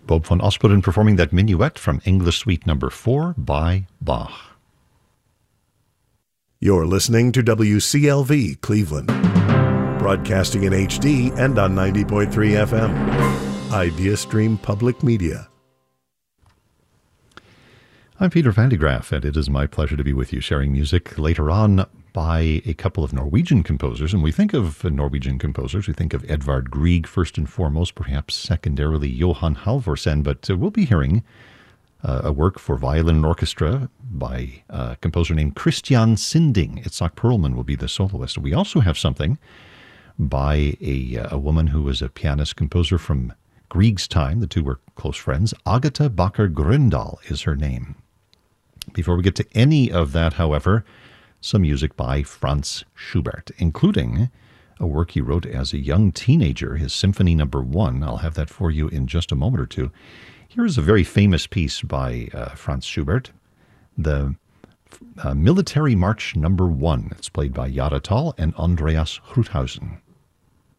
Bob van Osperen performing that minuet from English Suite Number 4 by Bach. You're listening to WCLV Cleveland, broadcasting in HD and on 90.3 FM. IdeaStream Public Media. I'm Peter Van de Graaff, and it is my pleasure to be with you, sharing music later on by a couple of Norwegian composers. And we think of Norwegian composers, we think of Edvard Grieg first and foremost, perhaps secondarily Johan Halvorsen, but we'll be hearing a work for violin and orchestra by a composer named Christian Sinding. Itzhak Perlman will be the soloist. We also have something by a woman who was a pianist-composer from Grieg's time. The two were close friends. Agatha Bakker Grøndahl is her name. Before we get to any of that, however, some music by Franz Schubert, including a work he wrote as a young teenager, his Symphony No. 1. I'll have that for you in just a moment or two. Here is a very famous piece by Franz Schubert, the Military March No. 1. It's played by Jahre Tal and Andreas Gruthausen.